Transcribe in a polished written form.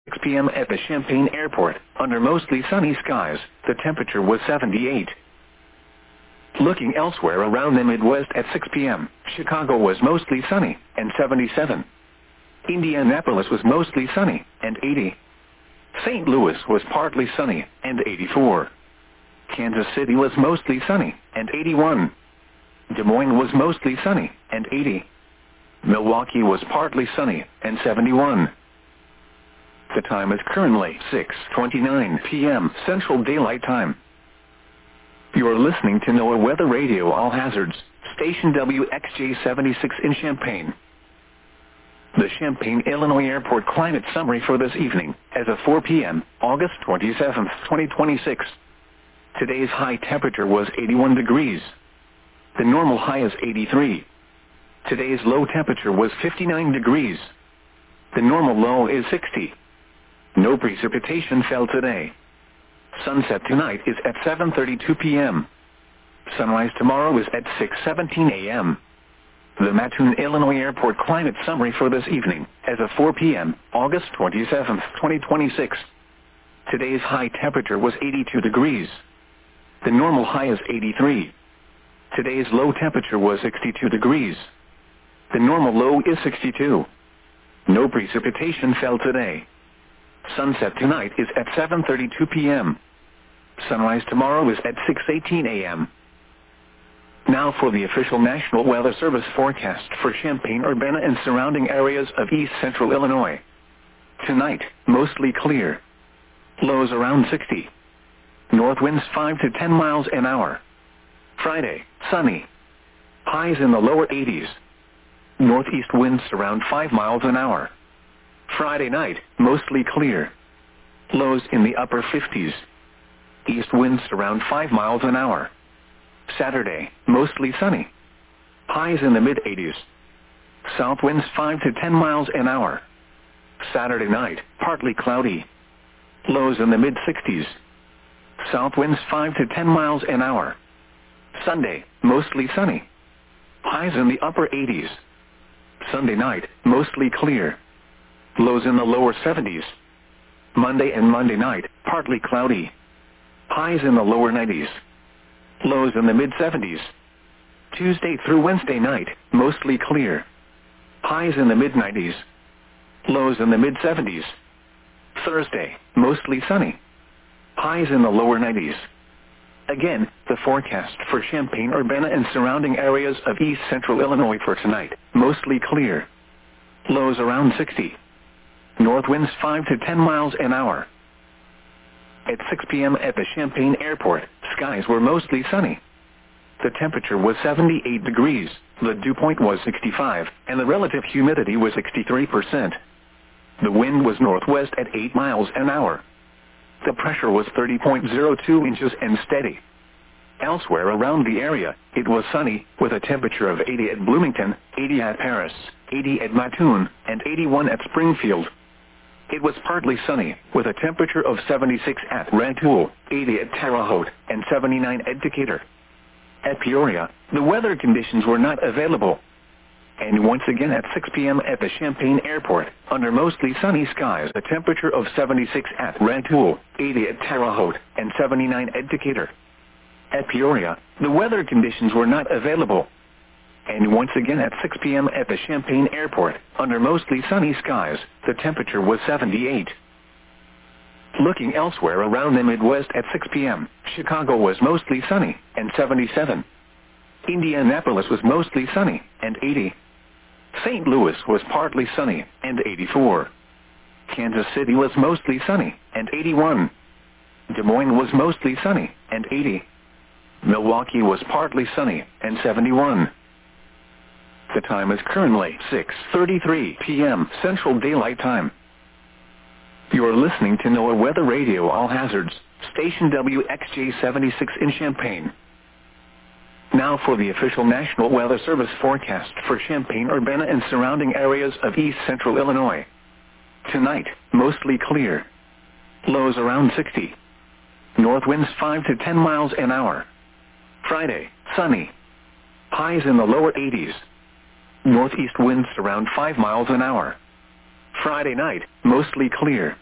6 p.m. at the Champaign Airport, under mostly sunny skies, the temperature was 78. Looking elsewhere around the Midwest at 6 p.m., Chicago was mostly sunny, and 77. Indianapolis was mostly sunny, and 80. St. Louis was partly sunny, and 84. Kansas City was mostly sunny, and 81. Des Moines was mostly sunny, and 80. Milwaukee was partly sunny, and 71. The time is currently 6:29 p.m. Central Daylight Time. You are listening to NOAA Weather Radio All Hazards, station WXJ-76 in Champaign. The Champaign, Illinois Airport climate summary for this evening, as of 4 p.m., August 27, 2026. Today's high temperature was 81 degrees. The normal high is 83. Today's low temperature was 59 degrees. The normal low is 60. No precipitation fell today. Sunset tonight is at 7:32 p.m. Sunrise tomorrow is at 6:17 a.m. The Mattoon, Illinois Airport climate summary for this evening, as of 4 p.m., August 27, 2026. Today's high temperature was 82 degrees. The normal high is 83. Today's low temperature was 62 degrees. The normal low is 62. No precipitation fell today. Sunset tonight is at 7:32 p.m. Sunrise tomorrow is at 6:18 a.m. Now for the official National Weather Service forecast for Champaign, Urbana, and surrounding areas of east central Illinois. Tonight, mostly clear. Lows around 60. North winds 5 to 10 miles an hour. Friday, sunny. Highs in the lower 80s. Northeast winds around 5 miles an hour. Friday night, mostly clear. Lows in the upper 50s. East winds around 5 miles an hour. Saturday, mostly sunny. Highs in the mid-80s. South winds 5 to 10 miles an hour. Saturday night, partly cloudy. Lows in the mid-60s. South winds 5 to 10 miles an hour. Sunday, mostly sunny. Highs in the upper 80s. Sunday night, mostly clear. Lows in the lower 70s. Monday and Monday night, partly cloudy. Highs in the lower 90s. Lows in the mid-70s. Tuesday through Wednesday night, mostly clear. Highs in the mid-90s. Lows in the mid-70s. Thursday, mostly sunny. Highs in the lower 90s. Again, the forecast for Champaign, Urbana, and surrounding areas of east central Illinois for tonight, mostly clear. Lows around 60. North winds 5 to 10 miles an hour. At 6 p.m. at the Champaign Airport, skies were mostly sunny. The temperature was 78 degrees, the dew point was 65, and the relative humidity was 63%. The wind was northwest at 8 miles an hour. The pressure was 30.02 inches and steady. Elsewhere around the area, it was sunny, with a temperature of 80 at Bloomington, 80 at Paris, 80 at Mattoon, and 81 at Springfield. It was partly sunny, with a temperature of 76 at Rantoul, 80 at Terre Haute, and 79 at Decatur. At Peoria, the weather conditions were not available. And once again at 6 p.m. at the Champaign Airport, under mostly sunny skies, a temperature of 76 at Rantoul, 80 at Terre Haute, and 79 at Decatur. At Peoria, the weather conditions were not available. And once again at 6 p.m. at the Champaign Airport, under mostly sunny skies, the temperature was 78. Looking elsewhere around the Midwest at 6 p.m., Chicago was mostly sunny, and 77. Indianapolis was mostly sunny, and 80. St. Louis was partly sunny, and 84. Kansas City was mostly sunny, and 81. Des Moines was mostly sunny, and 80. Milwaukee was partly sunny, and 71. The time is currently 6:33 p.m. Central Daylight Time. You are listening to NOAA Weather Radio All Hazards, station WXJ-76 in Champaign. Now for the official National Weather Service forecast for Champaign, Urbana, and surrounding areas of east central Illinois. Tonight, mostly clear. Lows around 60. North winds 5 to 10 miles an hour. Friday, sunny. Highs in the lower 80s. Northeast winds around 5 miles an hour. Friday night, mostly clear.